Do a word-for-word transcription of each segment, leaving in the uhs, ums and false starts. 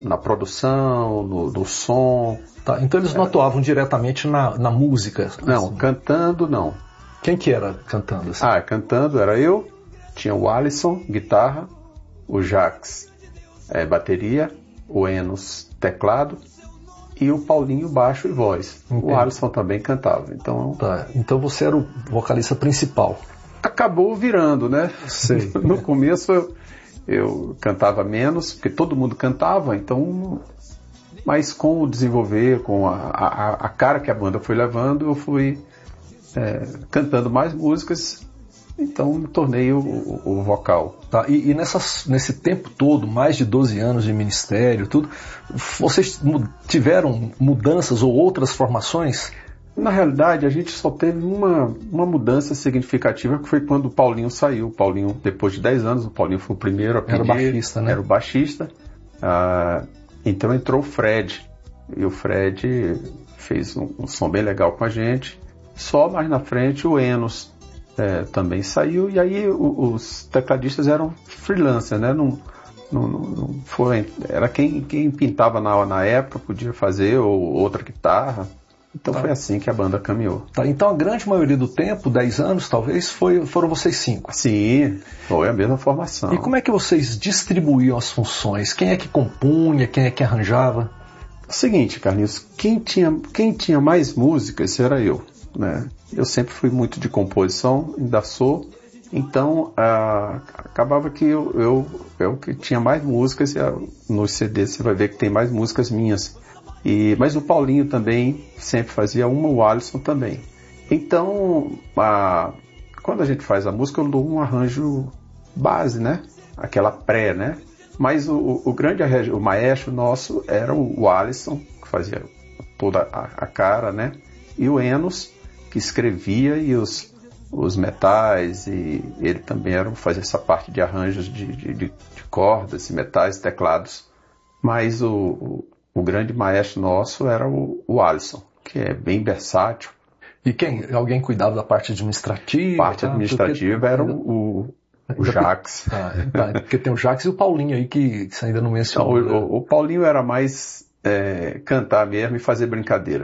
na produção, no, no som. Tá, então eles não atuavam diretamente na, na música? Não, assim. Cantando não. Quem que era cantando? Assim? Ah, cantando era eu, tinha o Alisson, guitarra, o Jax, é, bateria, o Enos, teclado, e o Paulinho, baixo e voz. Entendi. O Alisson também cantava. Então, tá, então você era o vocalista principal. Acabou virando, né? Sei. No começo eu, eu cantava menos, porque todo mundo cantava, então... Mas com o desenvolver, com a, a, a cara que a banda foi levando, eu fui é, cantando mais músicas, então me tornei o, o, o vocal. Tá, e e nessas, nesse tempo todo, mais de doze anos de ministério, tudo, vocês tiveram mudanças ou outras formações? Na realidade, a gente só teve uma, uma mudança significativa, que foi quando o Paulinho saiu. O Paulinho, depois de dez anos, o Paulinho foi o primeiro a pedir. Era o baixista, né? Era o baixista. Ah, então entrou o Fred. E o Fred fez um, um som bem legal com a gente. Só mais na frente o Enos é, também saiu. E aí o, os tecladistas eram freelancer, né? Não, não, não, não foi, era quem, quem pintava na, na época, podia fazer, ou outra guitarra. Então tá. Foi assim que a banda caminhou. Tá, então a grande maioria do tempo, dez anos talvez, foi, foram vocês cinco. Sim, foi a mesma formação. E como é que vocês distribuíam as funções? Quem é que compunha, quem é que arranjava? O seguinte, Carlinhos, quem tinha, quem tinha mais músicas era eu, né? Eu sempre fui muito de composição, ainda sou. Então, ah, acabava que eu, eu, eu que tinha mais músicas, e nos C Ds você vai ver que tem mais músicas minhas. E, mas o Paulinho também sempre fazia uma, o Alisson também. Então, a, quando a gente faz a música, eu dou um arranjo base, né? Aquela pré, né? Mas o, o grande arranjo, o maestro nosso era o, o Alisson, que fazia toda a, a cara, né? E o Enos, que escrevia, e os, os metais, e ele também era, fazia essa parte de arranjos de, de, de, de cordas, e metais, teclados. Mas o, o O grande maestro nosso era o, o Alisson, que é bem versátil. E quem? Alguém cuidava da parte administrativa? Parte tá? administrativa porque... era o, o, o Jax. Ah, tá, porque tem o Jax e o Paulinho aí que você ainda não mencionou. Não, o, né? o Paulinho era mais é, cantar mesmo e fazer brincadeira.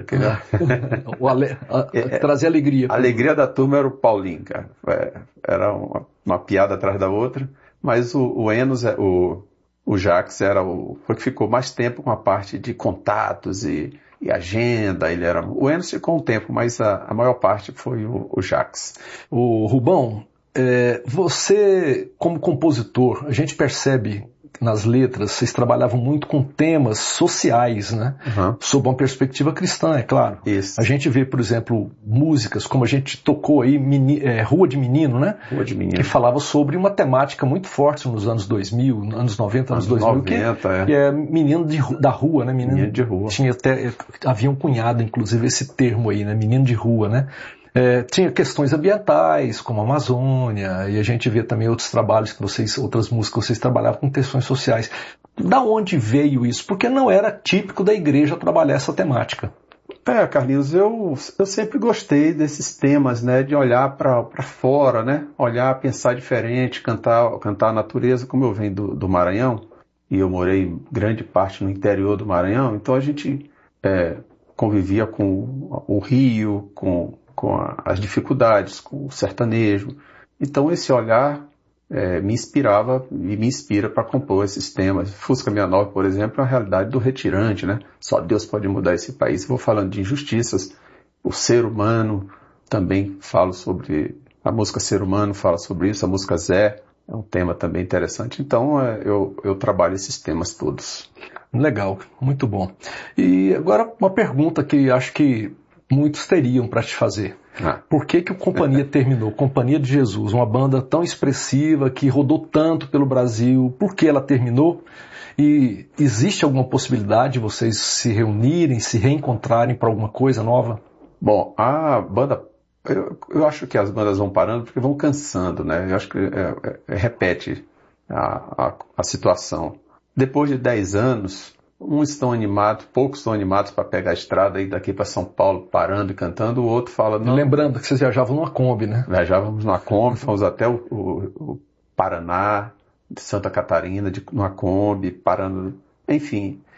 o ale... a, é, trazer alegria. A alegria da turma era o Paulinho, cara. Era uma, uma piada atrás da outra. Mas o, o Enos, o... O Jax era o, foi que ficou mais tempo com a parte de contatos e, e agenda. Ele era, o Enos ficou um tempo, mas a, a maior parte foi o, o Jax. O Rubão, é, você como compositor, a gente percebe nas letras, vocês trabalhavam muito com temas sociais, né? Uhum. Sob uma perspectiva cristã, é claro. Isso. A gente vê, por exemplo, músicas como a gente tocou aí, meni, é, Rua de Menino, né? Rua de Menino. Que falava sobre uma temática muito forte nos anos dois mil, anos noventa, anos, anos dois mil, noventa, que, é. que é menino de, da rua, né? Menino, menino de rua. Tinha até, havia um cunhado, inclusive, esse termo aí, né? Menino de rua, né? É, tinha questões ambientais, como a Amazônia, e a gente vê também outros trabalhos que vocês, outras músicas que vocês trabalhavam com questões sociais. Da onde veio isso? Porque não era típico da igreja trabalhar essa temática. É, Carlinhos, eu, eu sempre gostei desses temas, né, de olhar para fora, né, olhar, pensar diferente, cantar, cantar a natureza, como eu venho do, do Maranhão, e eu morei grande parte no interior do Maranhão, então a gente é, convivia com o rio, com com a, as dificuldades, com o sertanejo. Então esse olhar é, me inspirava e me inspira para compor esses temas. Fusca sessenta e nove, por exemplo, é a realidade do retirante, né? Só Deus pode mudar esse país. Vou falando de injustiças. O ser humano, também falo sobre... A música Ser Humano fala sobre isso. A música Zé é um tema também interessante. Então é, eu, eu trabalho esses temas todos. Legal, muito bom. E agora uma pergunta que acho que muitos teriam para te fazer. Ah. Por que que o Companhia terminou? Companhia de Jesus, uma banda tão expressiva que rodou tanto pelo Brasil, por que ela terminou? E existe alguma possibilidade de vocês se reunirem, se reencontrarem para alguma coisa nova? Bom, a banda, eu, eu acho que as bandas vão parando porque vão cansando, né? Eu acho que é, é, repete a, a, a situação. Depois de dez anos... Uns estão animados, poucos estão animados para pegar a estrada e ir daqui para São Paulo parando e cantando, o outro fala... Não, lembrando que vocês viajavam numa Kombi, né? Viajávamos numa Kombi, fomos até o, o, o Paraná, de Santa Catarina, de, numa Kombi, parando enfim,